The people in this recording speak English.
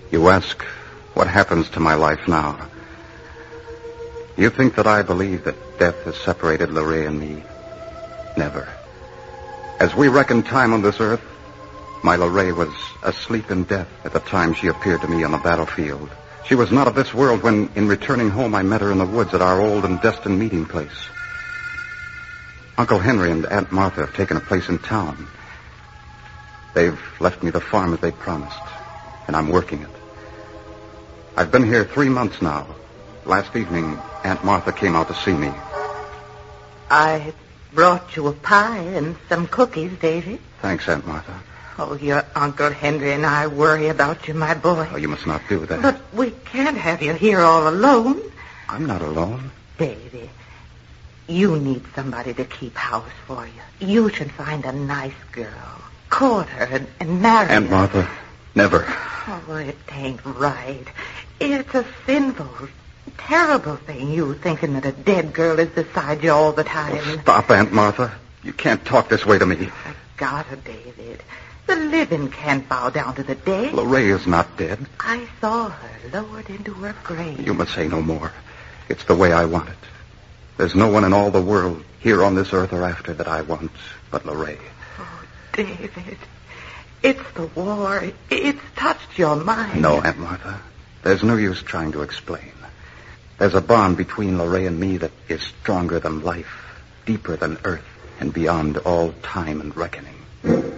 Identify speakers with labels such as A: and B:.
A: You ask, what happens to my life now? You think that I believe that death has separated LaRae and me? Never. As we reckon time on this earth, my LaRae was asleep in death at the time she appeared to me on the battlefield. She was not of this world when, in returning home, I met her in the woods at our old and destined meeting place. Uncle Henry and Aunt Martha have taken a place in town. They've left me the farm as they promised, and I'm working it. I've been here 3 months now. Last evening, Aunt Martha came out to see me.
B: I brought you a pie and some cookies, David.
A: Thanks, Aunt Martha.
B: Oh, your Uncle Henry and I worry about you, my boy.
A: Oh, you must not do that.
B: But we can't have you here all alone.
A: I'm not alone.
B: David, you need somebody to keep house for you. You should find a nice girl, court her, and marry her.
A: Aunt Martha, never.
B: Oh, it ain't right. It's a sinful, terrible thing, you thinking that a dead girl is beside you all the time.
A: Oh, stop, Aunt Martha. You can't talk this way to me.
B: I got her, David. The living can't bow down to the dead.
A: LaRae is not dead.
B: I saw her lowered into her grave.
A: You must say no more. It's the way I want it. There's no one in all the world, here on this earth or after, that I want but LaRae.
B: Oh, David, it's the war. It's touched your mind.
A: No, Aunt Martha. There's no use trying to explain. There's a bond between LaRae and me that is stronger than life, deeper than earth, and beyond all time and reckoning.